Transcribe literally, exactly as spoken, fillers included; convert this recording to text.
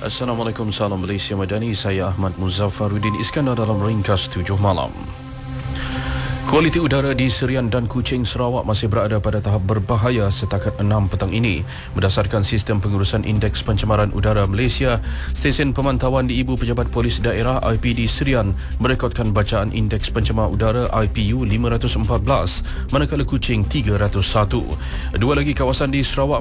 Assalamualaikum, salam Malaysia Madani. Saya Ahmad Muzaffaruddin Iskandar dalam ringkas tujuh malam. Kualiti udara di Serian dan Kuching, Sarawak masih berada pada tahap berbahaya setakat enam petang ini. Berdasarkan Sistem Pengurusan Indeks Pencemaran Udara Malaysia, Stesen Pemantauan di Ibu Pejabat Polis Daerah I P D Serian merekodkan bacaan Indeks Pencemar Udara I P U lima ratus empat belas, manakala Kuching tiga ratus satu. Dua lagi kawasan di Sarawak